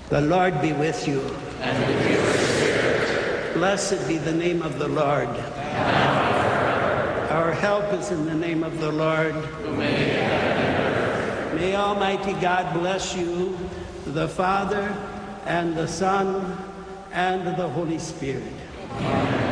The Lord be with you. And with your spirit. Blessed be the name of the Lord. Our help is in the name of the Lord. Who made heaven and earth. May Almighty God bless you, the Father, and the Son, and the Holy Spirit. Amen.